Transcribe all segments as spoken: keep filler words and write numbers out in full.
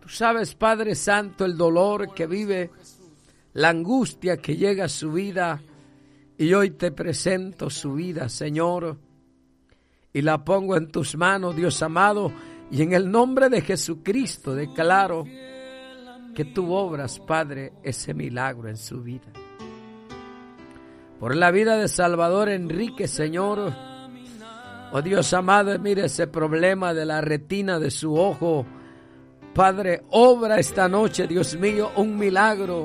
sabes, Padre Santo, el dolor que vive, la angustia que llega a su vida, y hoy te presento su vida, Señor, y la pongo en tus manos, Dios amado, y en el nombre de Jesucristo declaro que tú obras, Padre, ese milagro en su vida. Por la vida de Salvador Enrique, Señor, oh Dios amado, mire ese problema de la retina de su ojo, Padre, obra esta noche, Dios mío, un milagro.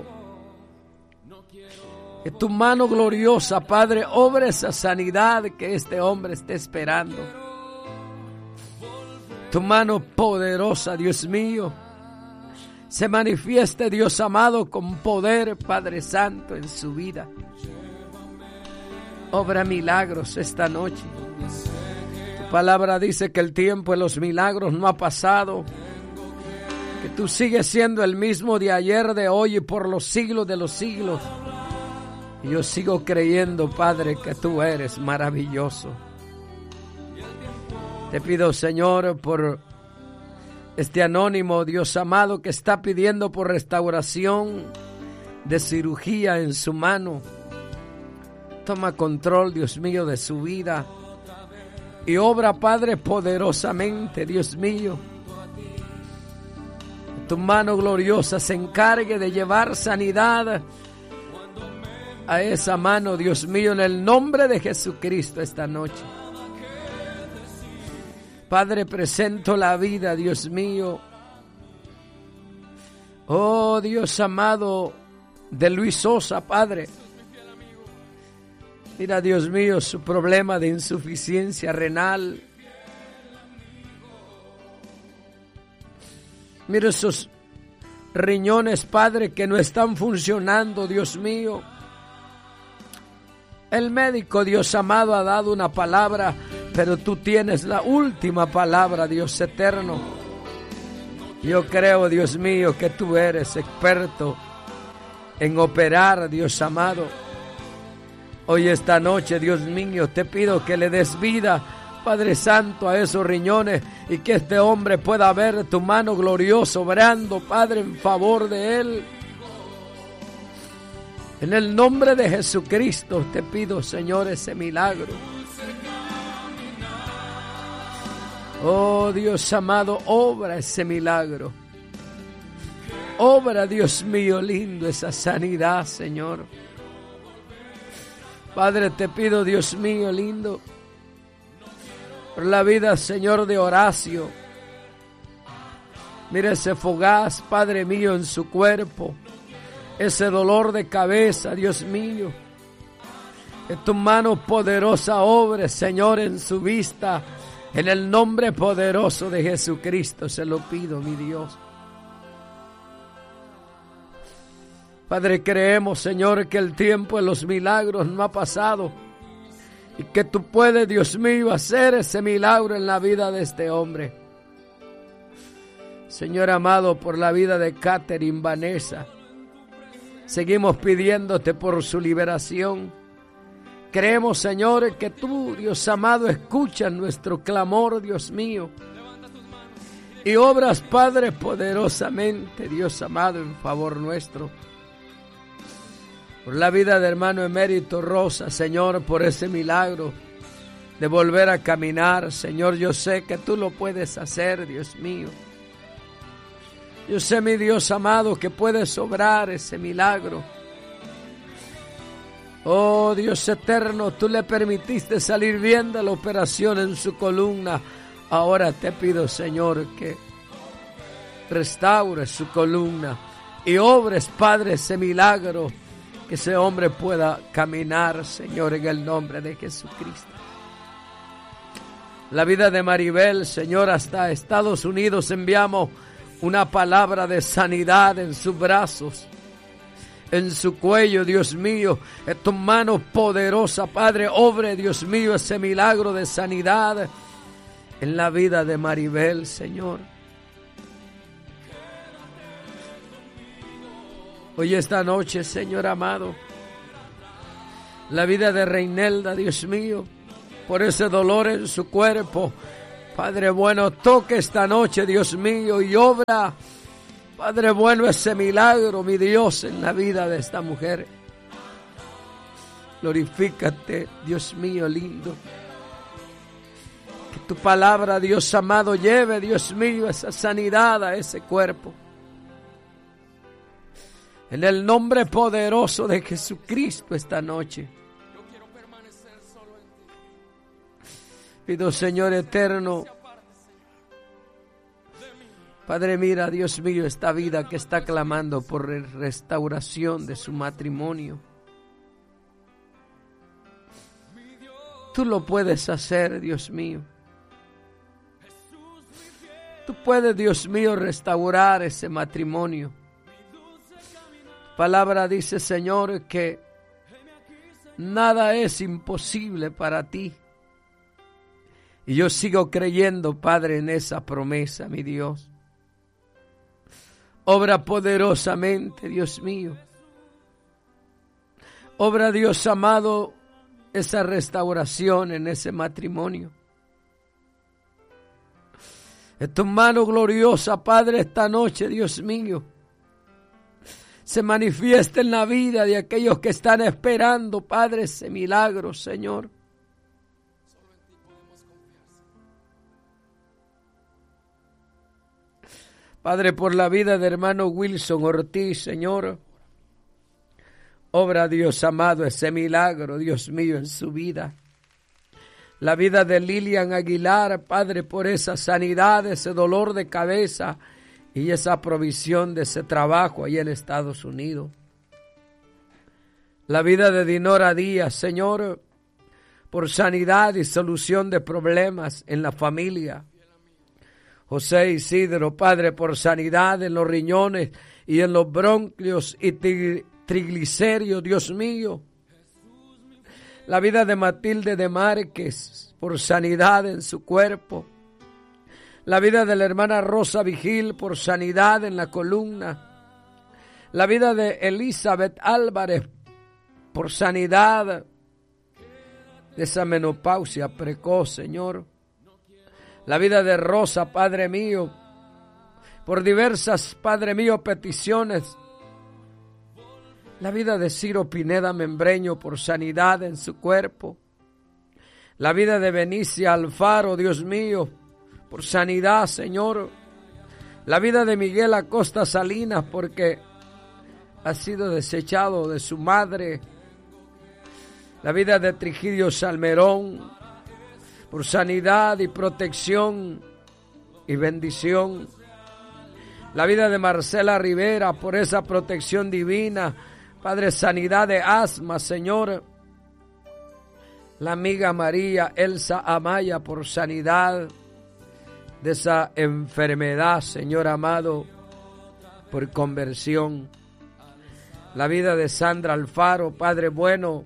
Que tu mano gloriosa, Padre, obra esa sanidad que este hombre esté esperando. Tu mano poderosa, Dios mío, se manifieste, Dios amado, con poder, Padre Santo, en su vida. Obra milagros esta noche. Tu palabra dice que el tiempo de los milagros no ha pasado, que tú sigues siendo el mismo de ayer, de hoy y por los siglos de los siglos. Y yo sigo creyendo, Padre, que tú eres maravilloso. Te pido, Señor, por este anónimo, Dios amado, que está pidiendo por restauración de cirugía en su mano. Toma control, Dios mío, de su vida. Y obra, Padre, poderosamente, Dios mío. Tu mano gloriosa se encargue de llevar sanidad a esa mano, Dios mío, en el nombre de Jesucristo esta noche. Padre, presento la vida, Dios mío. Oh, Dios amado, de Luis Sosa, Padre. Mira, Dios mío, su problema de insuficiencia renal. Mira esos riñones, Padre, que no están funcionando, Dios mío. El médico, Dios amado, ha dado una palabra, pero tú tienes la última palabra, Dios eterno. Yo creo, Dios mío, que tú eres experto en operar, Dios amado. Hoy esta noche, Dios mío, te pido que le des vida, Padre Santo, a esos riñones y que este hombre pueda ver tu mano gloriosa obrando, Padre, en favor de él. En el nombre de Jesucristo te pido, Señor, ese milagro. Oh, Dios amado, obra ese milagro. Obra, Dios mío, lindo, esa sanidad, Señor. Padre, te pido, Dios mío, lindo, por la vida, Señor, de Horacio. Mira ese fogaz, Padre mío, en su cuerpo. Ese dolor de cabeza, Dios mío. Que tu mano poderosa obre, Señor, en su vista. En el nombre poderoso de Jesucristo se lo pido, mi Dios. Padre, creemos, Señor, que el tiempo de los milagros no ha pasado y que tú puedes, Dios mío, hacer ese milagro en la vida de este hombre. Señor amado, por la vida de Catherine Vanessa, seguimos pidiéndote por su liberación. Creemos, Señor, que tú, Dios amado, escuchas nuestro clamor, Dios mío, y obras, Padre, poderosamente, Dios amado, en favor nuestro. Por la vida de hermano emérito Rosa, Señor, por ese milagro de volver a caminar, Señor, yo sé que tú lo puedes hacer, Dios mío. Yo sé, mi Dios amado, que puedes obrar ese milagro. Oh, Dios eterno, tú le permitiste salir bien de la operación en su columna. Ahora te pido, Señor, que restaures su columna y obres, Padre, ese milagro. Que ese hombre pueda caminar, Señor, en el nombre de Jesucristo. La vida de Maribel, Señor, hasta Estados Unidos enviamos una palabra de sanidad en sus brazos, en su cuello, Dios mío. En tu mano poderosa, Padre, obre, Dios mío, ese milagro de sanidad en la vida de Maribel, Señor. Hoy esta noche, Señor amado, la vida de Reinelda, Dios mío, por ese dolor en su cuerpo, Padre bueno, toque esta noche, Dios mío, y obra Padre bueno, ese milagro, mi Dios, en la vida de esta mujer. Glorifícate, Dios mío lindo. Que tu palabra, Dios amado, lleve, Dios mío, esa sanidad a ese cuerpo. En el nombre poderoso de Jesucristo esta noche. Pido, Señor eterno, Padre, mira, Dios mío, esta vida que está clamando por restauración de su matrimonio. Tú lo puedes hacer, Dios mío. Tú puedes, Dios mío, restaurar ese matrimonio. Tu palabra dice, Señor, que nada es imposible para ti. Y yo sigo creyendo, Padre, en esa promesa, mi Dios. Obra poderosamente, Dios mío. Obra, Dios amado, esa restauración en ese matrimonio. En tu mano gloriosa, Padre, esta noche, Dios mío, se manifiesta en la vida de aquellos que están esperando, Padre, ese milagro, Señor. Padre, por la vida de hermano Wilson Ortiz, Señor, obra, Dios amado, ese milagro, Dios mío, en su vida. La vida de Lilian Aguilar, Padre, por esa sanidad, ese dolor de cabeza y esa provisión de ese trabajo allá en Estados Unidos. La vida de Dinora Díaz, Señor, por sanidad y solución de problemas en la familia. José Isidro, Padre, por sanidad en los riñones y en los bronquios y triglicéridos, Dios mío. La vida de Matilde de Márquez, por sanidad en su cuerpo. La vida de la hermana Rosa Vigil, por sanidad en la columna. La vida de Elizabeth Álvarez, por sanidad de esa menopausia precoz, Señor. La vida de Rosa, Padre mío, por diversas, Padre mío, peticiones. La vida de Ciro Pineda Membreño, por sanidad en su cuerpo. La vida de Benicia Alfaro, Dios mío, por sanidad, Señor. La vida de Miguel Acosta Salinas, porque ha sido desechado de su madre. La vida de Trigidio Salmerón, por sanidad y protección y bendición. La vida de Marcela Rivera, por esa protección divina. Padre, sanidad de asma, Señor. La amiga María Elsa Amaya, por sanidad de esa enfermedad, Señor amado, por conversión. La vida de Sandra Alfaro, Padre bueno,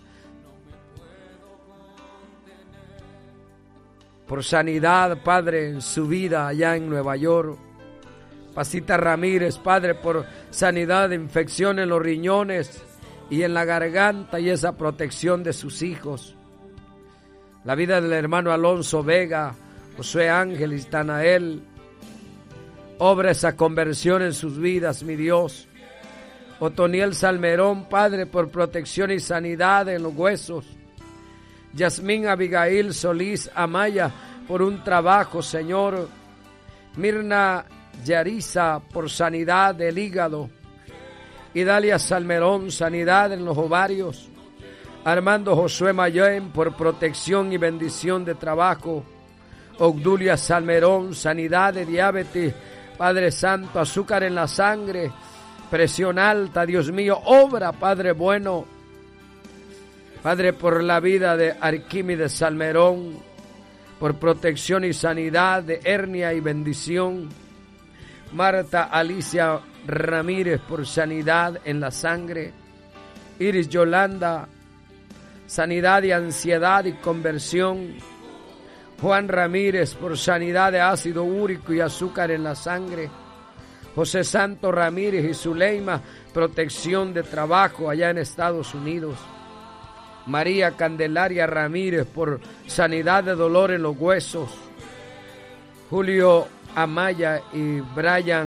por sanidad, Padre, en su vida allá en Nueva York. Pasita Ramírez, Padre, por sanidad de infección en los riñones y en la garganta y esa protección de sus hijos. La vida del hermano Alonso Vega, Josué Ángel y Tanael. Obra esa conversión en sus vidas, mi Dios. Otoniel Salmerón, Padre, por protección y sanidad en los huesos. Yasmín Abigail Solís Amaya, por un trabajo, Señor. Mirna Yariza, por sanidad del hígado. Idalia Salmerón, sanidad en los ovarios. Armando Josué Mayén, por protección y bendición de trabajo. Obdulia Salmerón, sanidad de diabetes. Padre Santo, azúcar en la sangre, presión alta, Dios mío, obra, Padre bueno. Padre, por la vida de Arquímedes Salmerón, por protección y sanidad de hernia y bendición. Marta Alicia Ramírez, por sanidad en la sangre. Iris Yolanda, sanidad de ansiedad y conversión. Juan Ramírez, por sanidad de ácido úrico y azúcar en la sangre. José Santo Ramírez y Zuleima, protección de trabajo allá en Estados Unidos. María Candelaria Ramírez, por sanidad de dolor en los huesos. Julio Amaya y Brian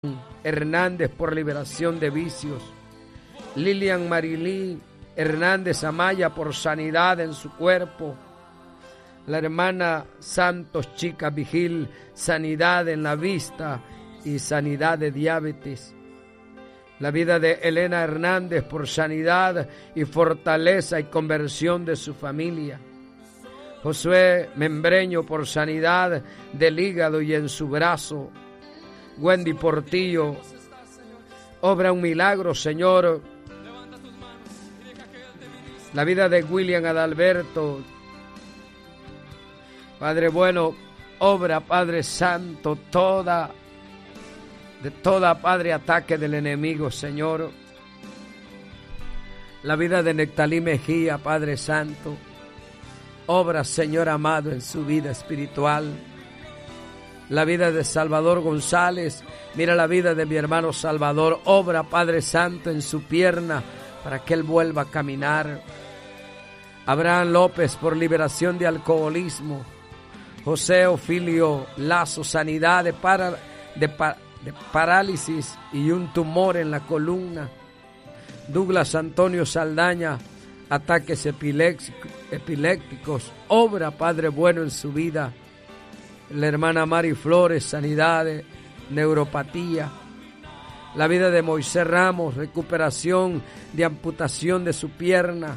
Hernández por liberación de vicios. Lilian Marilí Hernández Amaya por sanidad en su cuerpo. La hermana Santos Chica Vigil, sanidad en la vista y sanidad de diabetes. La vida de Elena Hernández por sanidad y fortaleza y conversión de su familia. Josué Membreño por sanidad del hígado y en su brazo. Wendy Portillo, obra un milagro, Señor. La vida de William Adalberto, Padre bueno, obra, Padre Santo, toda, de toda, Padre, ataque del enemigo, Señor. La vida de Nectalí Mejía, Padre Santo, obra, Señor amado, en su vida espiritual. La vida de Salvador González, mira la vida de mi hermano Salvador, obra, Padre Santo, en su pierna, para que él vuelva a caminar. Abraham López por liberación de alcoholismo. José Ofilio Lazo, sanidad de, para, de, pa, de parálisis y un tumor en la columna. Douglas Antonio Saldaña, ataques epilépticos, obra, Padre bueno, en su vida. La hermana Mari Flores, sanidad de neuropatía. La vida de Moisés Ramos, recuperación de amputación de su pierna.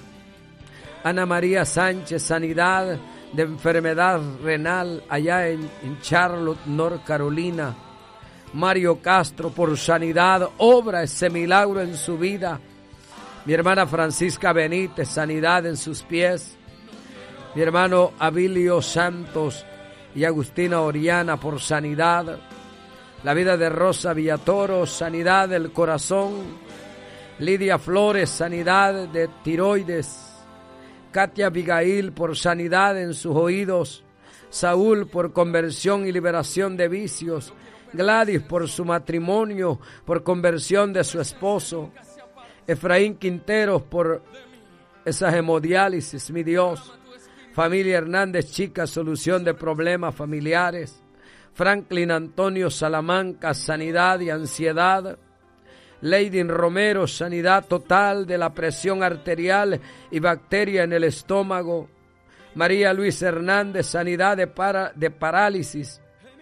Ana María Sánchez, sanidad de enfermedad renal allá en, en Charlotte, North Carolina. Mario Castro por sanidad, obra ese milagro en su vida. Mi hermana Francisca Benítez, sanidad en sus pies. Mi hermano Abilio Santos y Agustina Oriana por sanidad. La vida de Rosa Villatoro, sanidad del corazón. Lidia Flores, sanidad de tiroides. Katia Abigail por sanidad en sus oídos. Saúl por conversión y liberación de vicios. Gladys por su matrimonio, por conversión de su esposo. Efraín Quinteros por esa hemodiálisis, mi Dios. Familia Hernández Chica, solución de problemas familiares. Franklin Antonio Salamanca, sanidad y ansiedad. Leydin Romero, sanidad total de la presión arterial y bacteria en el estómago. María Luis Hernández, sanidad de, para, de parálisis.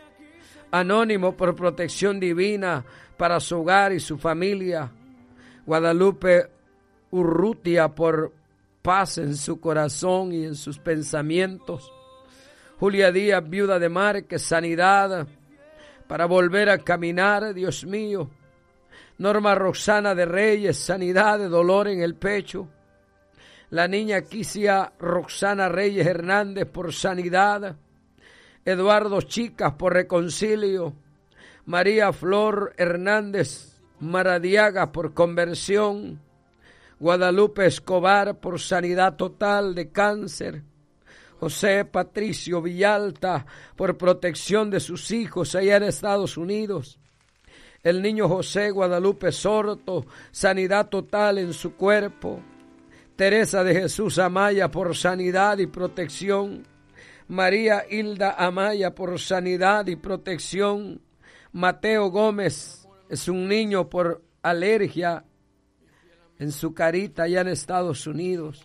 Anónimo por protección divina para su hogar y su familia. Guadalupe Urrutia por paz en su corazón y en sus pensamientos. Julia Díaz, viuda de Márquez, sanidad para volver a caminar, Dios mío. Norma Roxana de Reyes, sanidad de dolor en el pecho. La niña Quisia Roxana Reyes Hernández por sanidad. Eduardo Chicas por reconcilio. María Flor Hernández Maradiaga por conversión. Guadalupe Escobar por sanidad total de cáncer. José Patricio Villalta por protección de sus hijos allá en Estados Unidos. El niño José Guadalupe Sorto, sanidad total en su cuerpo. Teresa de Jesús Amaya por sanidad y protección. María Hilda Amaya por sanidad y protección. Mateo Gómez es un niño por alergia en su carita allá en Estados Unidos.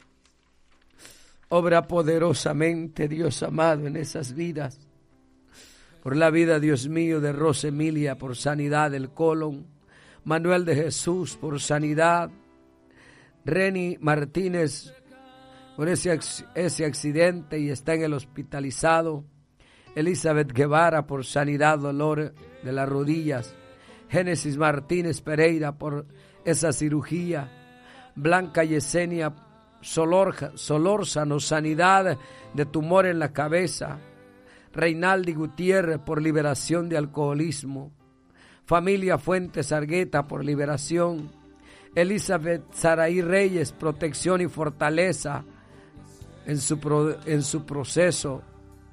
Obra poderosamente, Dios amado, en esas vidas. Por la vida, Dios mío, de Rosa Emilia por sanidad del colon. Manuel de Jesús por sanidad. Reni Martínez por ese, ese accidente y está en el hospitalizado. Elizabeth Guevara por sanidad, dolor de las rodillas. Génesis Martínez Pereira por esa cirugía. Blanca Yesenia Solorja, Solórzano, sanidad de tumor en la cabeza. Reinaldi Gutiérrez por liberación de alcoholismo. Familia Fuentes Argueta por liberación. Elizabeth Saraí Reyes, protección y fortaleza en su, pro, en su proceso.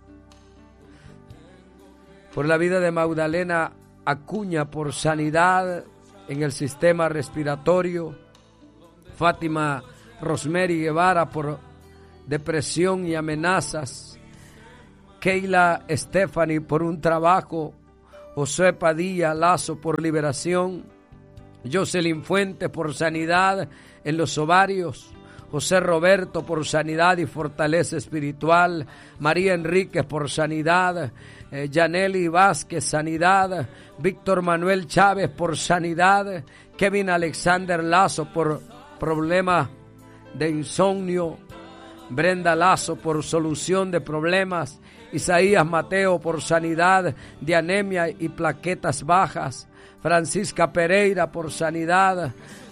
Por la vida de Magdalena Acuña por sanidad en el sistema respiratorio. Fátima Rosemary Guevara por depresión y amenazas. Keila Stephanie por un trabajo. José Padilla Lazo por liberación, Jocelyn Fuente por sanidad en los ovarios, José Roberto por sanidad y fortaleza espiritual, María Enríquez por sanidad, eh, Yaneli Vázquez sanidad, Víctor Manuel Chávez por sanidad, Kevin Alexander Lazo por problemas de insomnio, Brenda Lazo por solución de problemas, Isaías Mateo por sanidad de anemia y plaquetas bajas, Francisca Pereira por sanidad,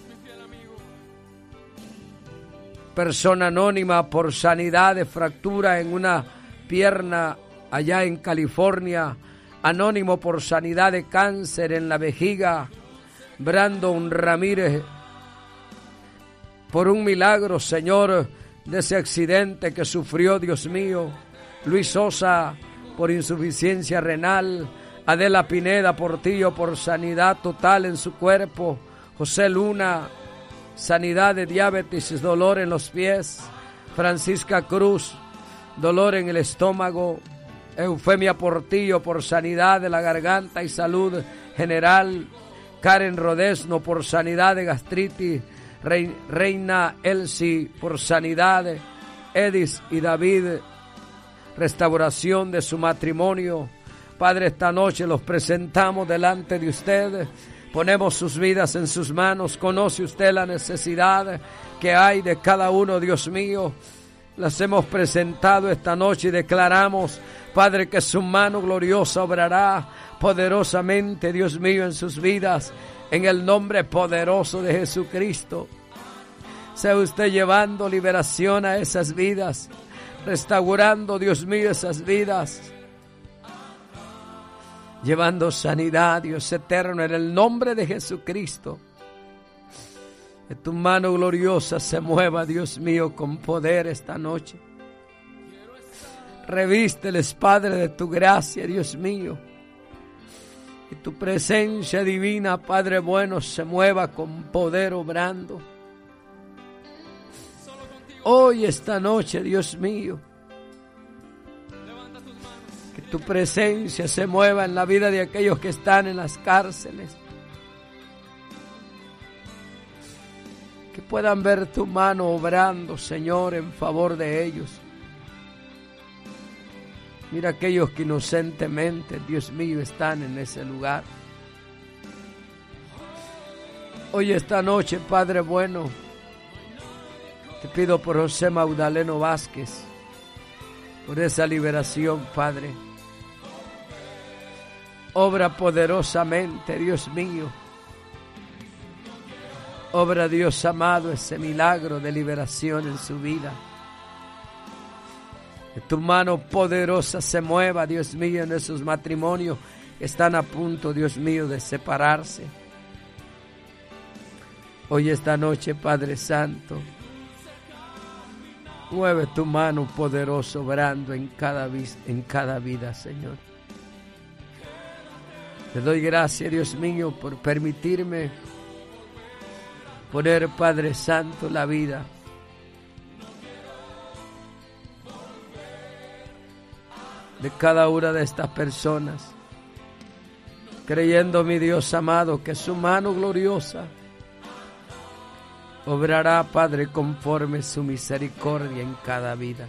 persona anónima por sanidad de fractura en una pierna allá en California, anónimo por sanidad de cáncer en la vejiga, Brandon Ramírez por un milagro, Señor, de ese accidente que sufrió, Dios mío, Luis Sosa por insuficiencia renal, Adela Pineda Portillo por sanidad total en su cuerpo, José Luna, sanidad de diabetes, dolor en los pies, Francisca Cruz, dolor en el estómago, Eufemia Portillo por sanidad de la garganta y salud general, Karen Rodesno por sanidad de gastritis, Reina Elsie por sanidad, Edis y David, restauración de su matrimonio. Padre, esta noche los presentamos delante de usted, ponemos sus vidas en sus manos, conoce usted la necesidad que hay de cada uno, Dios mío. Las hemos presentado esta noche y declaramos, Padre, que su mano gloriosa obrará poderosamente, Dios mío, en sus vidas, en el nombre poderoso de Jesucristo. Sea usted llevando liberación a esas vidas, restaurando, Dios mío, esas vidas, llevando sanidad, Dios eterno, en el nombre de Jesucristo. Que tu mano gloriosa se mueva, Dios mío, con poder esta noche. Revísteles, Padre, de tu gracia, Dios mío. Y tu presencia divina, Padre bueno, se mueva con poder obrando. Hoy, esta noche, Dios mío, que tu presencia se mueva en la vida de aquellos que están en las cárceles. Que puedan ver tu mano obrando, Señor, en favor de ellos. Mira aquellos que inocentemente, Dios mío, están en ese lugar. Hoy, esta noche, Padre bueno, te pido por José Magdaleno Vázquez, por esa liberación, Padre. Obra poderosamente, Dios mío. Obra, Dios amado, ese milagro de liberación en su vida. Que tu mano poderosa se mueva, Dios mío, en esos matrimonios que están a punto, Dios mío, de separarse. Hoy, esta noche, Padre Santo, mueve tu mano poderosa obrando en cada, en cada vida, Señor. Te doy gracias, Dios mío, por permitirme poner, Padre Santo, la vida de cada una de estas personas, creyendo, mi Dios amado, que su mano gloriosa obrará, Padre, conforme su misericordia en cada vida.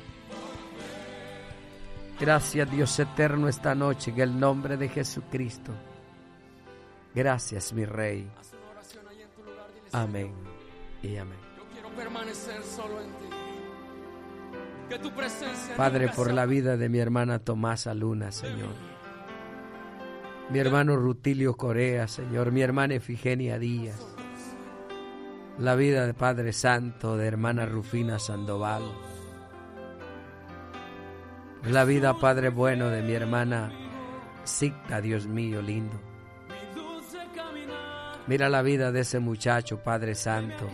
Gracias, Dios eterno, esta noche, en el nombre de Jesucristo. Gracias, mi Rey. Amén y amén. Yo quiero permanecer solo en ti. Que tu presencia, Padre, por la vida de mi hermana Tomasa Luna, Señor. Mi hermano Rutilio Corea, Señor. Mi hermana Efigenia Díaz. La vida de Padre Santo de hermana Rufina Sandoval. La vida, Padre bueno, de mi hermana Sicta, Dios mío lindo. Mira la vida de ese muchacho, Padre Santo.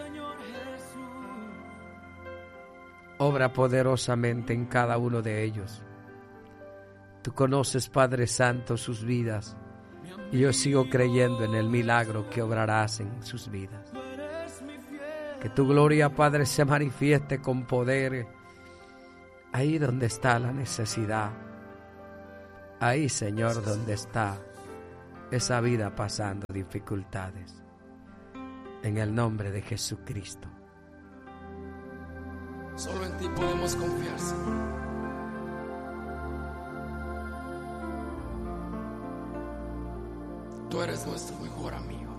Obra poderosamente en cada uno de ellos. Tú conoces, Padre Santo, sus vidas. Y yo sigo creyendo en el milagro que obrarás en sus vidas. Que tu gloria, Padre, se manifieste con poder ahí donde está la necesidad. Ahí, Señor, donde está esa vida pasando dificultades. En el nombre de Jesucristo. Solo en ti podemos confiar, Señor. Tú eres nuestro mejor amigo.